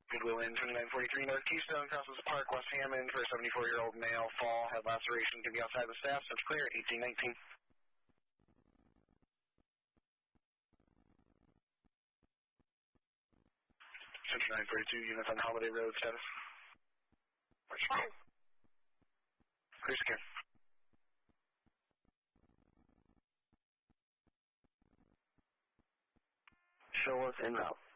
Goodwill Inn, 2943 North Keystone, crosses the park, West Hammond, for a 74-year-old male, fall, head laceration, can be outside the staff, so it's clear, 1819. 5942, units on Holiday Road, status. Which one? Clear scan. Show us en route.